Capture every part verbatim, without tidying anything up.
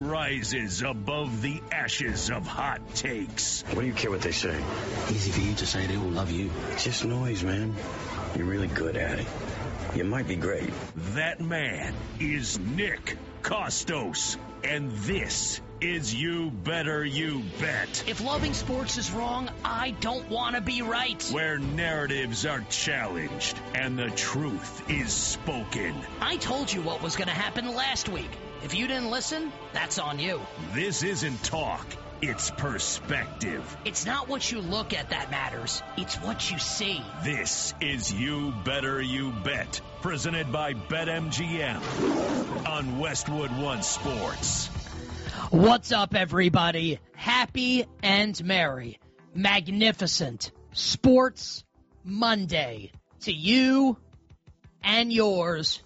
rises above the ashes of hot takes. What do you care what they say? Easy for you to say they will love you. It's just noise, man. You're really good at it. You might be great. That man is Nick Kostos, and this is You Better You Bet. If loving sports is wrong, I don't want to be right. Where narratives are challenged and the truth is spoken. I told you what was going to happen last week. If you didn't listen, that's on you. This isn't talk. It's perspective. It's not what you look at that matters. It's what you see. This is You Better You Bet, presented by BetMGM on Westwood One Sports. What's up, everybody? Happy and merry, magnificent Sports Monday to you and yours.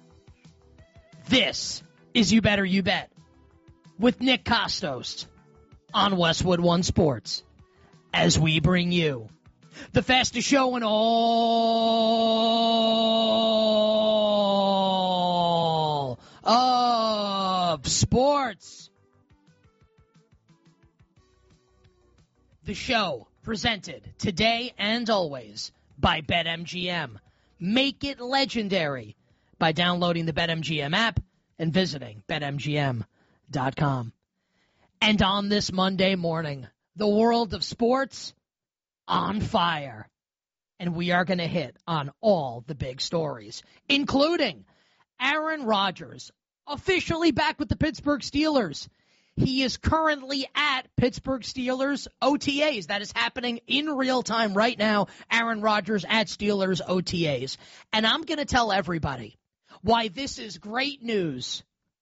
This is You Better You Bet with Nick Kostos on Westwood One Sports, as we bring you the fastest show in all of sports. The show presented today and always by BetMGM. Make it legendary by downloading the BetMGM app and visiting Bet M G M dot com. And on this Monday morning, the world of sports on fire. And we are going to hit on all the big stories, including Aaron Rodgers, officially back with the Pittsburgh Steelers. He is currently at Pittsburgh Steelers O T As. That is happening in real time right now. Aaron Rodgers at Steelers O T As. And I'm going to tell everybody why this is great news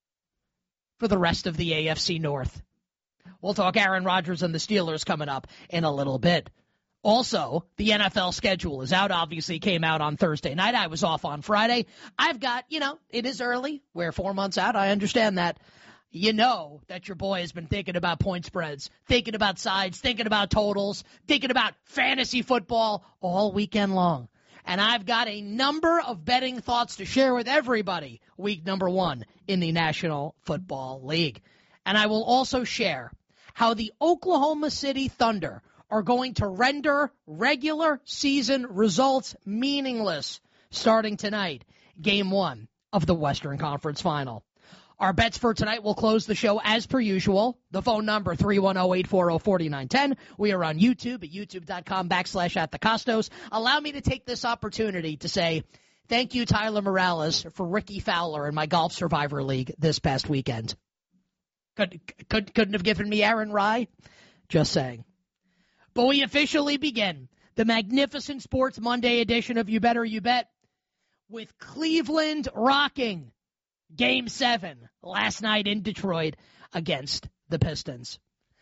for the rest of the A F C North. We'll talk Aaron Rodgers and the Steelers coming up in a little bit. Also, the N F L schedule is out. Obviously, came out on Thursday night. I was off on Friday. I've got, you know, it is early. We're four months out. I understand that. You know that your boy has been thinking about point spreads, thinking about sides, thinking about totals, thinking about fantasy football all weekend long. And I've got a number of betting thoughts to share with everybody week number one in the National Football League. And I will also share how the Oklahoma City Thunder are going to render regular season results meaningless starting tonight, game one of the Western Conference Final. Our bets for tonight will close the show as per usual. The phone number, three one zero, eight four zero, four nine one zero. We are on YouTube at youtube.com backslash at the Costos. Allow me to take this opportunity to say thank you, Tyler Morales, for Ricky Fowler in my Golf Survivor League this past weekend. Could, could, couldn't have given me Aaron Rye. Just saying. But we officially begin the magnificent Sports Monday edition of You Better You Bet with Cleveland rocking Game seven last night in Detroit against the Pistons.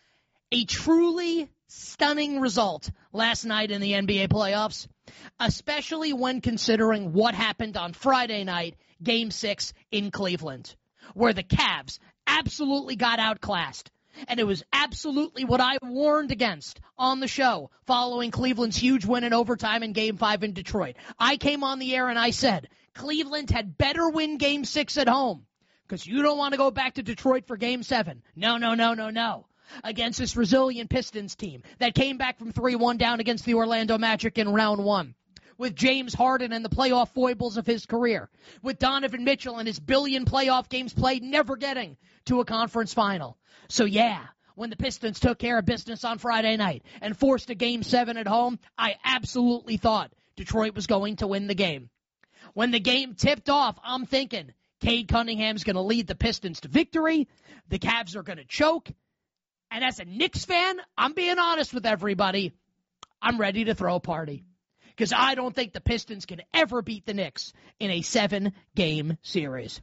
A truly stunning result last night in the N B A playoffs, especially when considering what happened on Friday night, Game six in Cleveland, where the Cavs absolutely got outclassed. And it was absolutely what I warned against on the show following Cleveland's huge win in overtime in Game five in Detroit. I came on the air and I said, Cleveland had better win Game six at home because you don't want to go back to Detroit for Game seven. No, no, no, no, no. Against this resilient Pistons team that came back from three one down against the Orlando Magic in round one. With James Harden and the playoff foibles of his career. With Donovan Mitchell and his billion playoff games played never getting to a conference final. So yeah, when the Pistons took care of business on Friday night and forced a Game seven at home, I absolutely thought Detroit was going to win the game. When the game tipped off, I'm thinking Cade Cunningham's going to lead the Pistons to victory. The Cavs are going to choke. And as a Knicks fan, I'm being honest with everybody, I'm ready to throw a party. Because I don't think the Pistons can ever beat the Knicks in a seven-game series.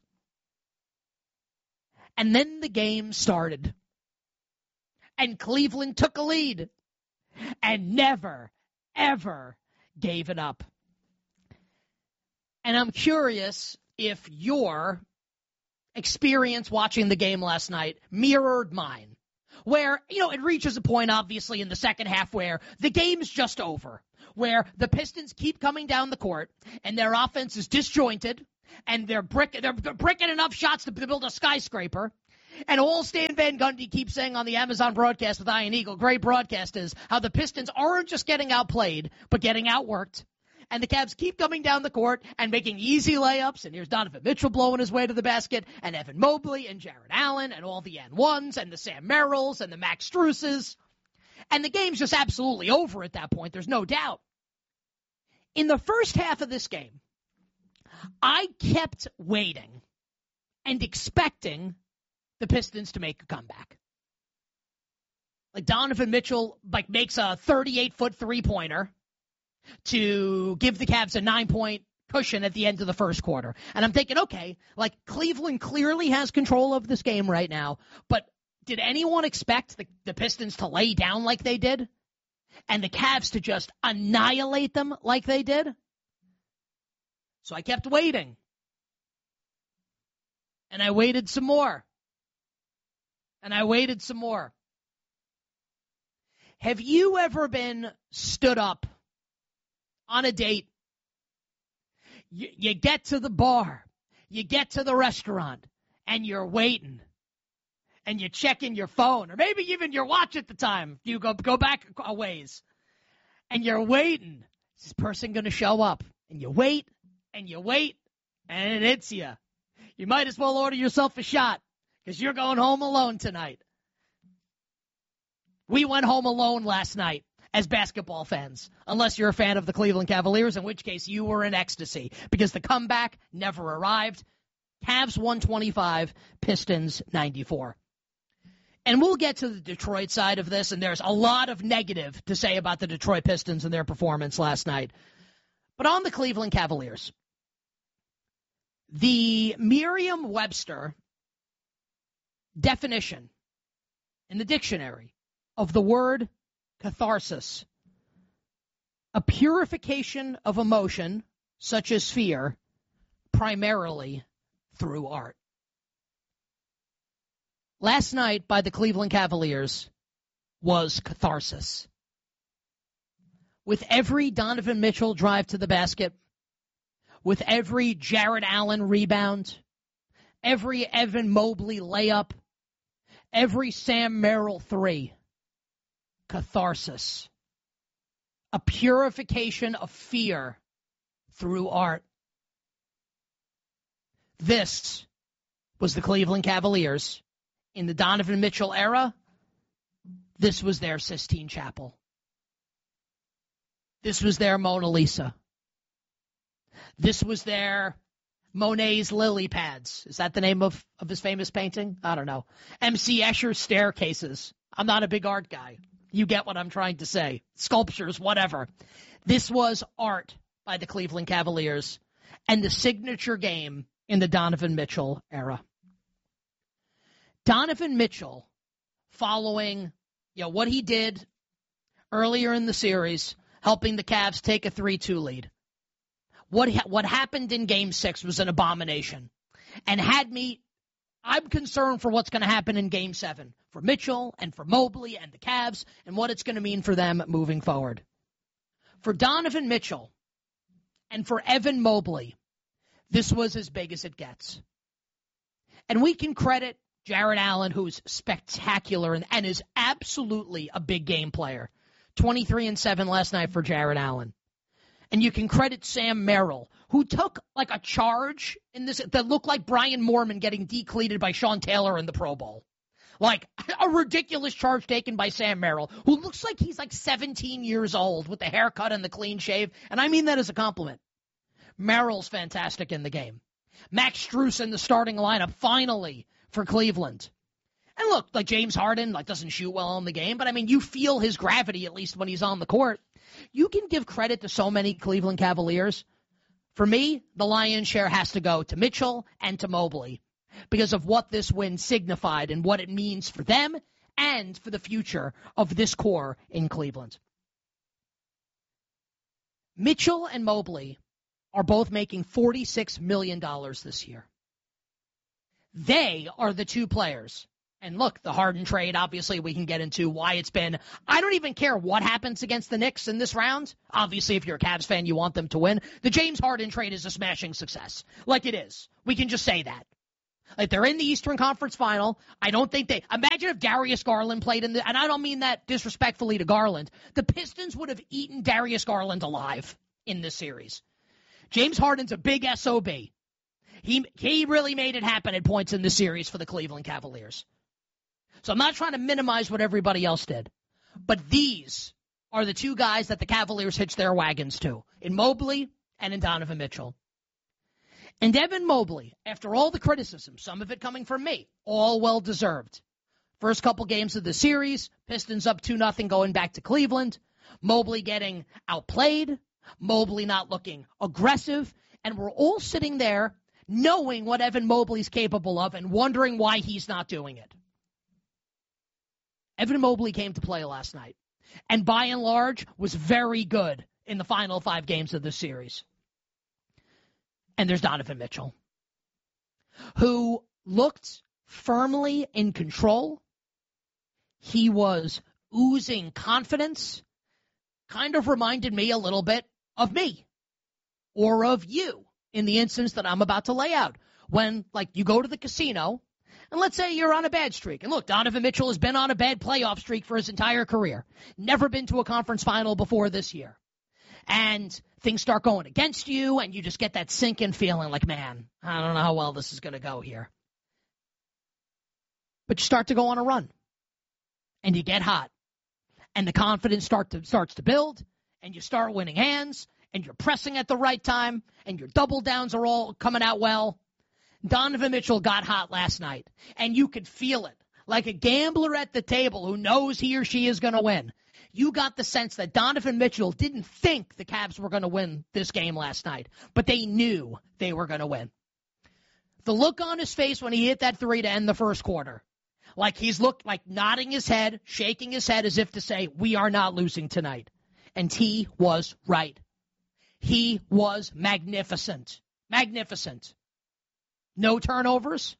And then the game started. And Cleveland took a lead. And never, ever gave it up. And I'm curious if your experience watching the game last night mirrored mine. Where, you know, it reaches a point, obviously, in the second half where the game's just over. Where the Pistons keep coming down the court, and their offense is disjointed, and they're, brick, they're, they're bricking enough shots to build a skyscraper. And all Stan Van Gundy keeps saying on the Amazon broadcast with Ian Eagle, great broadcast, is how the Pistons aren't just getting outplayed, but getting outworked. And the Cavs keep coming down the court and making easy layups. And here's Donovan Mitchell blowing his way to the basket, and Evan Mobley and Jarrett Allen and all the N ones and the Sam Merrills and the Max Struses. And the game's just absolutely over at that point. There's no doubt. In the first half of this game, I kept waiting and expecting the Pistons to make a comeback. Like Donovan Mitchell like makes a thirty-eight-foot three-pointer to give the Cavs a nine-point cushion at the end of the first quarter. And I'm thinking, okay, like Cleveland clearly has control of this game right now, but did anyone expect the, the Pistons to lay down like they did? And the Cavs to just annihilate them like they did? So I kept waiting. And I waited some more. And I waited some more. Have you ever been stood up on a date? You, you get to the bar, you get to the restaurant, and you're waiting. And you're checking your phone, or maybe even your watch at the time. You go go back a ways. And you're waiting. Is this person going to show up? And you wait, and you wait, and it hits you. You might as well order yourself a shot, because you're going home alone tonight. We went home alone last night as basketball fans, unless you're a fan of the Cleveland Cavaliers, in which case you were in ecstasy, because the comeback never arrived. Cavs one twenty-five, Pistons ninety-four. And we'll get to the Detroit side of this, and there's a lot of negative to say about the Detroit Pistons and their performance last night. But on the Cleveland Cavaliers, the Merriam-Webster definition in the dictionary of the word catharsis, a purification of emotion, such as fear, primarily through art. Last night by the Cleveland Cavaliers was catharsis. With every Donovan Mitchell drive to the basket, with every Jarrett Allen rebound, every Evan Mobley layup, every Sam Merrill three, catharsis. A purification of fear through art. This was the Cleveland Cavaliers. In the Donovan Mitchell era, this was their Sistine Chapel. This was their Mona Lisa. This was their Monet's lily pads. Is that the name of, of his famous painting? I don't know. M C Escher's staircases. I'm not a big art guy. You get what I'm trying to say. Sculptures, whatever. This was art by the Cleveland Cavaliers and the signature game in the Donovan Mitchell era. Donovan Mitchell, following you know, what he did earlier in the series, helping the Cavs take a three two lead. What ha- what happened in Game six was an abomination. And had me, I'm concerned for what's going to happen in Game seven, for Mitchell and for Mobley and the Cavs, and what it's going to mean for them moving forward. For Donovan Mitchell and for Evan Mobley, this was as big as it gets. And we can credit Jarrett Allen, who's spectacular and, and is absolutely a big game player. twenty-three and seven last night for Jarrett Allen. And you can credit Sam Merrill, who took like a charge in this that looked like Brian Moorman getting decleated by Sean Taylor in the Pro Bowl. Like a ridiculous charge taken by Sam Merrill, who looks like he's like seventeen years old with the haircut and the clean shave. And I mean that as a compliment. Merrill's fantastic in the game. Max Strus in the starting lineup, finally, for Cleveland. And look, like James Harden, like doesn't shoot well in the game, but I mean, you feel his gravity at least when he's on the court. You can give credit to so many Cleveland Cavaliers. For me, the lion's share has to go to Mitchell and to Mobley because of what this win signified and what it means for them and for the future of this core in Cleveland. Mitchell and Mobley are both making forty-six million dollars this year. They are the two players. And look, the Harden trade, obviously we can get into why it's been. I don't even care what happens against the Knicks in this round. Obviously, if you're a Cavs fan, you want them to win. The James Harden trade is a smashing success. Like it is. We can just say that. Like, they're in the Eastern Conference Final. I don't think they – imagine if Darius Garland played in the – and I don't mean that disrespectfully to Garland. The Pistons would have eaten Darius Garland alive in this series. James Harden's a big S O B. He, he really made it happen at points in the series for the Cleveland Cavaliers. So I'm not trying to minimize what everybody else did. But these are the two guys that the Cavaliers hitched their wagons to, in Mobley and in Donovan Mitchell. And Evan Mobley, after all the criticism, some of it coming from me, all well-deserved. First couple games of the series, Pistons up two nothing going back to Cleveland. Mobley getting outplayed. Mobley not looking aggressive. And we're all sitting there knowing what Evan Mobley's capable of and wondering why he's not doing it. Evan Mobley came to play last night, and by and large was very good in the final five games of the series. And there's Donovan Mitchell, who looked firmly in control. He was oozing confidence, kind of reminded me a little bit of me or of you in the instance that I'm about to lay out. When, like, you go to the casino, and let's say you're on a bad streak. And look, Donovan Mitchell has been on a bad playoff streak for his entire career. Never been to a conference final before this year. And things start going against you, and you just get that sinking feeling like, man, I don't know how well this is going to go here. But you start to go on a run, and you get hot, and the confidence start to, starts to build, and you start winning hands, and you're pressing at the right time, and your double downs are all coming out well. Donovan Mitchell got hot last night, and you could feel it. Like a gambler at the table who knows he or she is going to win. You got the sense that Donovan Mitchell didn't think the Cavs were going to win this game last night, but they knew they were going to win. The look on his face when he hit that three to end the first quarter, like he's looked like nodding his head, shaking his head as if to say, we are not losing tonight. And he was right. He was magnificent. Magnificent. No turnovers.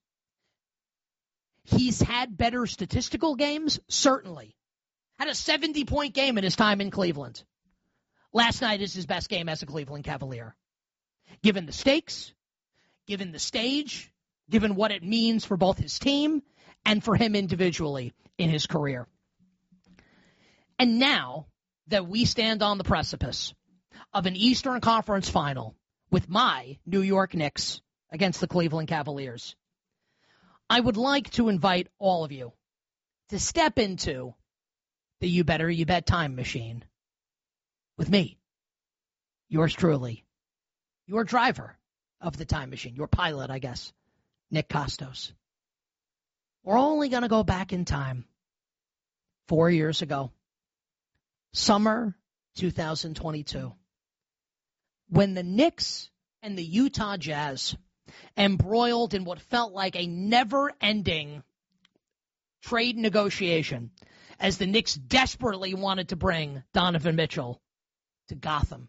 He's had better statistical games, certainly. Had a seventy-point game in his time in Cleveland. Last night is his best game as a Cleveland Cavalier. Given the stakes, given the stage, given what it means for both his team and for him individually in his career. And now that we stand on the precipice of an Eastern Conference final with my New York Knicks against the Cleveland Cavaliers, I would like to invite all of you to step into the You Better You Bet time machine with me, yours truly, your driver of the time machine, your pilot, I guess, Nick Costos. We're only going to go back in time four years ago, summer two thousand twenty-two, when the Knicks and the Utah Jazz embroiled in what felt like a never-ending trade negotiation as the Knicks desperately wanted to bring Donovan Mitchell to Gotham.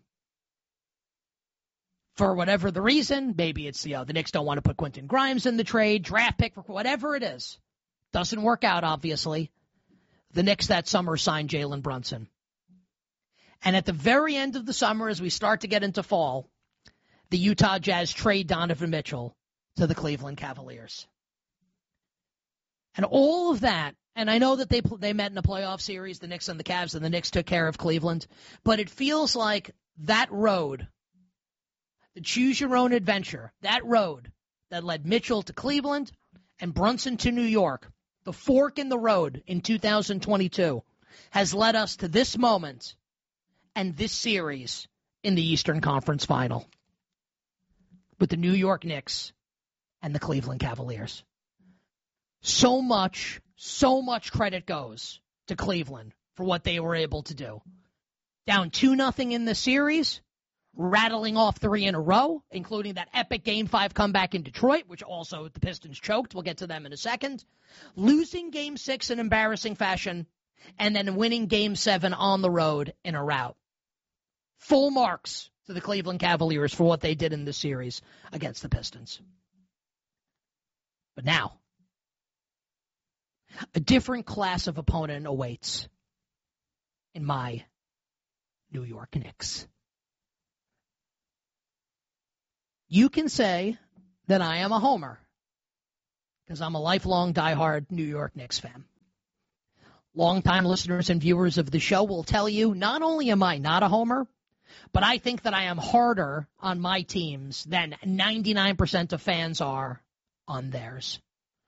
For whatever the reason, maybe it's, you know, the Knicks don't want to put Quentin Grimes in the trade, draft pick, for whatever it is. Doesn't work out, obviously. The Knicks that summer signed Jalen Brunson. And at the very end of the summer, as we start to get into fall, the Utah Jazz trade Donovan Mitchell to the Cleveland Cavaliers. And all of that, and I know that they they met in a playoff series, the Knicks and the Cavs, and the Knicks took care of Cleveland, but it feels like that road, the choose-your-own adventure, that road that led Mitchell to Cleveland and Brunson to New York, the fork in the road in two thousand twenty-two, has led us to this moment and this series in the Eastern Conference Final with the New York Knicks and the Cleveland Cavaliers. So much, so much credit goes to Cleveland for what they were able to do. Down two nothing in the series, rattling off three in a row, including that epic Game five comeback in Detroit, which also the Pistons choked. We'll get to them in a second. Losing Game six in embarrassing fashion, and then winning Game seven on the road in a rout. Full marks to the Cleveland Cavaliers for what they did in this series against the Pistons. But now, a different class of opponent awaits in my New York Knicks. You can say that I am a homer, because I'm a lifelong diehard New York Knicks fan. Longtime listeners and viewers of the show will tell you not only am I not a homer, but I think that I am harder on my teams than ninety-nine percent of fans are on theirs.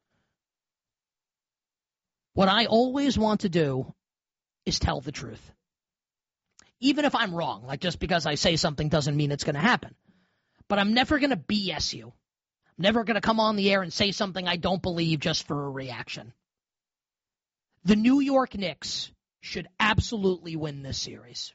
What I always want to do is tell the truth. Even if I'm wrong, like just because I say something doesn't mean it's going to happen. But I'm never going to B S you. I'm never going to come on the air and say something I don't believe just for a reaction. The New York Knicks should absolutely win this series.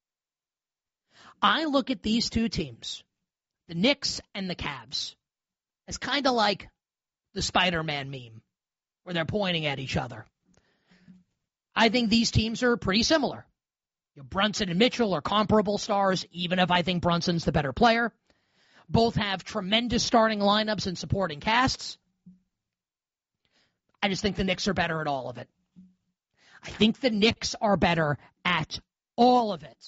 I look at these two teams, the Knicks and the Cavs, as kind of like the Spider-Man meme, where they're pointing at each other. I think these teams are pretty similar. You know, Brunson and Mitchell are comparable stars, even if I think Brunson's the better player. Both have tremendous starting lineups and supporting casts. I just think the Knicks are better at all of it. I think the Knicks are better at all of it.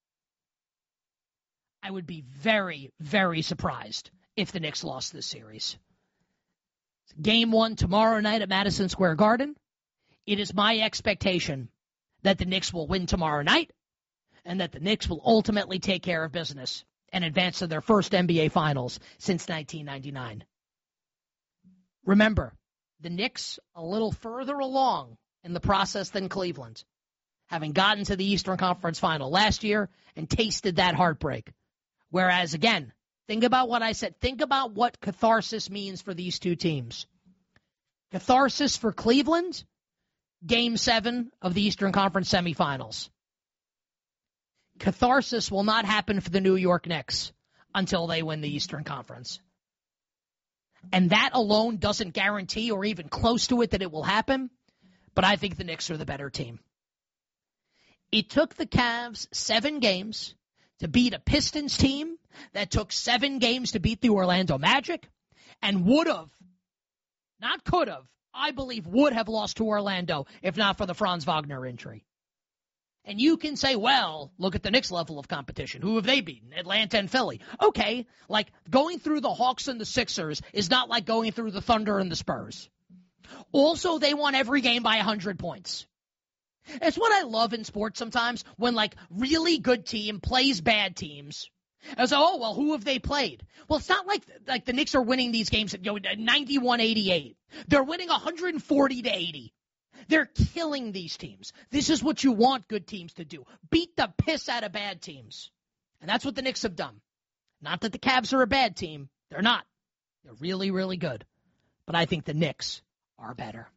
I would be very, very surprised if the Knicks lost this series. Game one tomorrow night at Madison Square Garden. It is my expectation that the Knicks will win tomorrow night and that the Knicks will ultimately take care of business and advance to their first N B A Finals since nineteen ninety-nine. Remember, the Knicks a little further along in the process than Cleveland, having gotten to the Eastern Conference Final last year and tasted that heartbreak. Whereas, again, think about what I said. Think about what catharsis means for these two teams. Catharsis for Cleveland, Game seven of the Eastern Conference semifinals. Catharsis will not happen for the New York Knicks until they win the Eastern Conference. And that alone doesn't guarantee or even close to it that it will happen, but I think the Knicks are the better team. It took the Cavs seven games to beat a Pistons team that took seven games to beat the Orlando Magic and would have, not could have, I believe would have lost to Orlando if not for the Franz Wagner injury. And you can say, well, look at the Knicks' level of competition. Who have they beaten? Atlanta and Philly. Okay, like going through the Hawks and the Sixers is not like going through the Thunder and the Spurs. Also, they won every game by one hundred points. It's what I love in sports sometimes when, like, really good team plays bad teams. And so, oh, well, who have they played? Well, it's not like like the Knicks are winning these games at, you know, ninety-one eighty-eight. They're winning one hundred forty to eighty. They're killing these teams. This is what you want good teams to do. Beat the piss out of bad teams. And that's what the Knicks have done. Not that the Cavs are a bad team. They're not. They're really, really good. But I think the Knicks are better.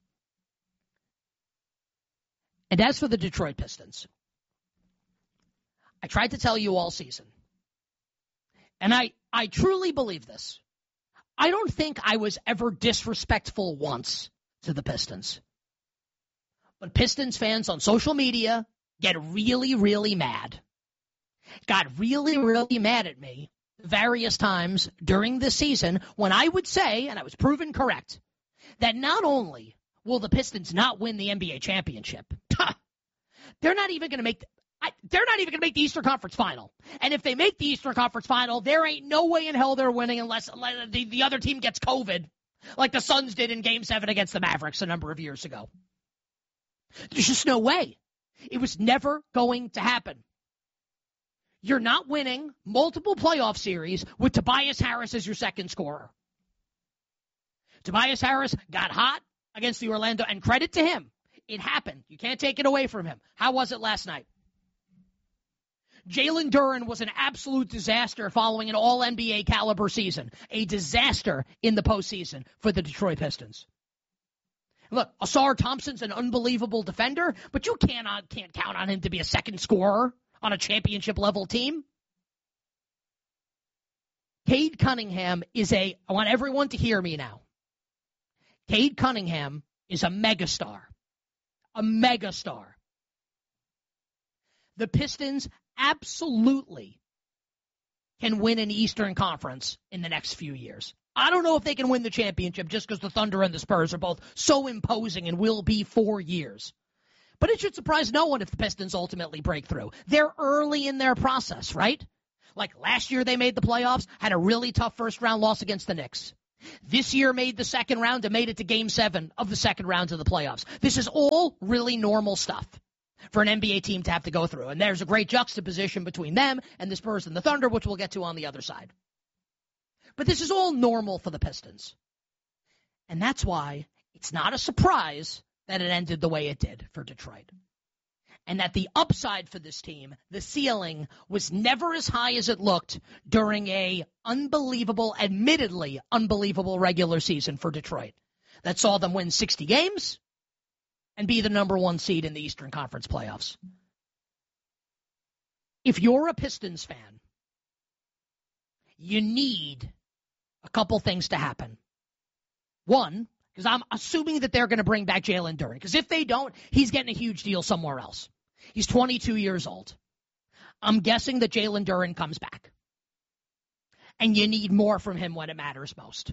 And as for the Detroit Pistons, I tried to tell you all season, and I, I truly believe this. I don't think I was ever disrespectful once to the Pistons. But Pistons fans on social media get really, really mad. Got really, really mad at me various times during the season when I would say, and I was proven correct, that not only will the Pistons not win the N B A championship, they're not even going to make the, I, they're not even going to make the Eastern Conference Final. And if they make the Eastern Conference Final, there ain't no way in hell they're winning unless, unless the, the other team gets COVID, like the Suns did in Game seven against the Mavericks a number of years ago. There's just no way. It was never going to happen. You're not winning multiple playoff series with Tobias Harris as your second scorer. Tobias Harris got hot against the Orlando, and credit to him. It happened. You can't take it away from him. How was it last night? Jalen Duren was an absolute disaster following an all N B A caliber season. A disaster in the postseason for the Detroit Pistons. Look, Ausar Thompson's an unbelievable defender, but you cannot can't count on him to be a second scorer on a championship-level team. Cade Cunningham is a, I want everyone to hear me now. Cade Cunningham is a megastar. A megastar. The Pistons absolutely can win an Eastern Conference in the next few years. I don't know if they can win the championship just because the Thunder and the Spurs are both so imposing and will be for years. But it should surprise no one if the Pistons ultimately break through. They're early in their process, right? Like last year they made the playoffs, had a really tough first-round loss against the Knicks. This year made the second round and made it to game seven of the second round of the playoffs. This is all really normal stuff for an N B A team to have to go through. And there's a great juxtaposition between them and the Spurs and the Thunder, which we'll get to on the other side. But this is all normal for the Pistons. And that's why it's not a surprise that it ended the way it did for Detroit. And that the upside for this team, the ceiling, was never as high as it looked during a unbelievable, admittedly unbelievable regular season for Detroit that saw them win sixty games and be the number one seed in the Eastern Conference playoffs. If you're a Pistons fan, you need a couple things to happen. One, because I'm assuming that they're going to bring back Jalen Duren, because if they don't, he's getting a huge deal somewhere else. He's twenty-two years old. I'm guessing that Jalen Duren comes back. And you need more from him when it matters most.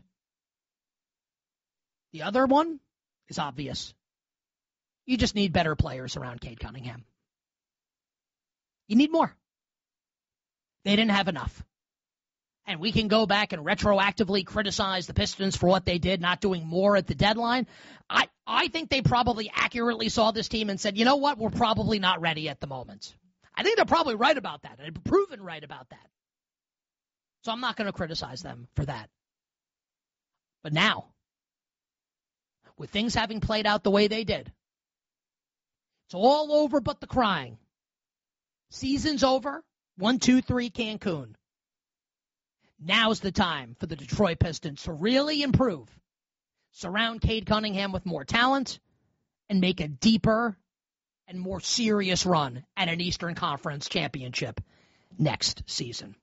The other one is obvious. You just need better players around Cade Cunningham. You need more. They didn't have enough. And we can go back and retroactively criticize the Pistons for what they did, not doing more at the deadline. I, I think they probably accurately saw this team and said, you know what, we're probably not ready at the moment. I think they're probably right about that, and proven right about that. So I'm not going to criticize them for that. But now, with things having played out the way they did, it's all over but the crying. Season's over. One, two, three, Cancun. Now's the time for the Detroit Pistons to really improve, surround Cade Cunningham with more talent, and make a deeper and more serious run at an Eastern Conference championship next season.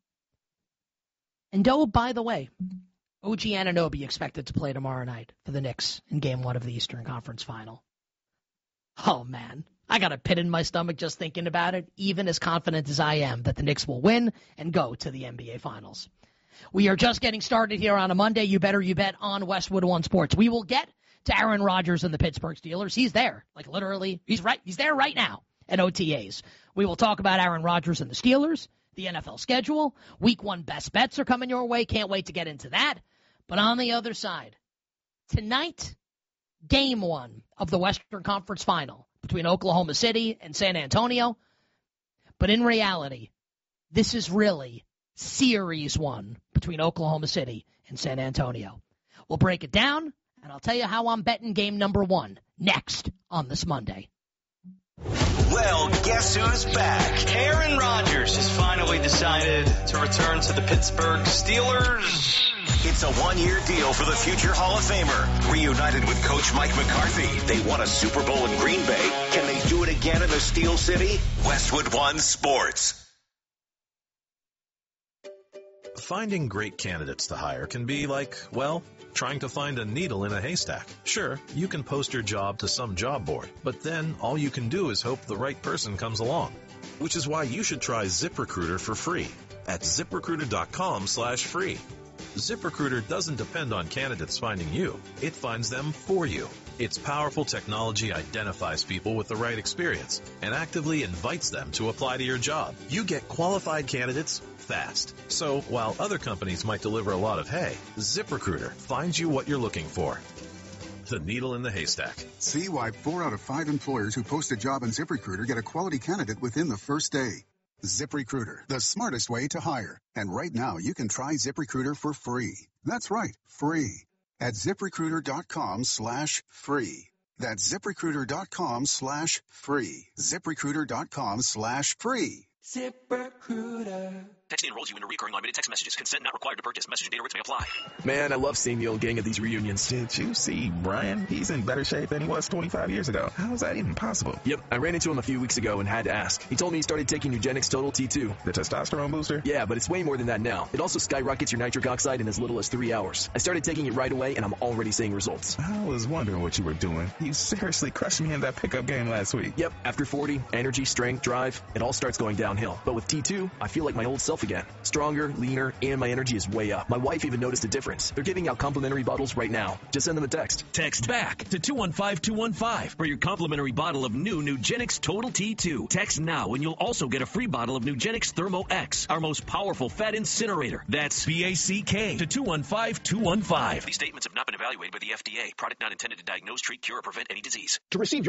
And oh, by the way, O G Anunoby expected to play tomorrow night for the Knicks in game one of the Eastern Conference final. Oh, man. I got a pit in my stomach just thinking about it, even as confident as I am that the Knicks will win and go to the N B A Finals. We are just getting started here on a Monday. You better you bet on Westwood One Sports. We will get to Aaron Rodgers and the Pittsburgh Steelers. He's there, like literally. He's right. He's there right now at O T As. We will talk about Aaron Rodgers and the Steelers, the N F L schedule. Week one best bets are coming your way. Can't wait to get into that. But on the other side, tonight, game one of the Western Conference Final between Oklahoma City and San Antonio. But in reality, this is really series one between Oklahoma City and San Antonio. We'll break it down, and I'll tell you how I'm betting game number one next on this Monday. Well, guess who's back? Aaron Rodgers has finally decided to return to the Pittsburgh Steelers. It's a one-year deal for the future Hall of Famer. Reunited with Coach Mike McCarthy, they won a Super Bowl in Green Bay. Can they do it again in the Steel City? Westwood One Sports. Finding great candidates to hire can be like, well, trying to find a needle in a haystack. Sure, you can post your job to some job board, but then all you can do is hope the right person comes along. Which is why you should try ZipRecruiter for free at ZipRecruiter.com slash free. ZipRecruiter doesn't depend on candidates finding you. It finds them for you. Its powerful technology identifies people with the right experience and actively invites them to apply to your job. You get qualified candidates fast. So while other companies might deliver a lot of hay, ZipRecruiter finds you what you're looking for. The needle in the haystack. See why four out of five employers who post a job on ZipRecruiter get a quality candidate within the first day. ZipRecruiter, the smartest way to hire. And right now, you can try ZipRecruiter for free. That's right, free. At ZipRecruiter.com slash free. That's ZipRecruiter.com slash free. ZipRecruiter.com slash free. ZipRecruiter. Texting enrolls you in a recurring limited text messages. Consent not required to purchase. Message and data rates may apply. Man, I love seeing the old gang at these reunions. Did you see Brian? He's in better shape than he was twenty-five years ago. How is that even possible? Yep, I ran into him a few weeks ago and had to ask. He told me he started taking Nugenix Total T two. The testosterone booster? Yeah, but it's way more than that now. It also skyrockets your nitric oxide in as little as three hours. I started taking it right away and I'm already seeing results. I was wondering what you were doing. You seriously crushed me in that pickup game last week. Yep, after forty, energy, strength, drive, it all starts going downhill. But with T two, I feel like my old self myself again. Stronger, leaner, and my energy is way up. My wife even noticed a difference. They're giving out complimentary bottles right now. Just send them a text. Text BACK to two one five two one five for your complimentary bottle of new Nugenix Total T two. Text now and you'll also get a free bottle of Nugenix Thermo X, our most powerful fat incinerator. That's B A C K to two one five two one five. These statements have not been evaluated by the F D A. Product not intended to diagnose, treat, cure, or prevent any disease. To receive your